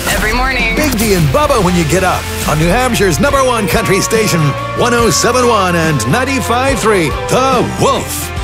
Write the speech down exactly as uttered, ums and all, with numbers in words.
Every morning. Big D and Bubba when you get up on New Hampshire's number one country station, one oh seven point one and ninety-five point three, The Wolf.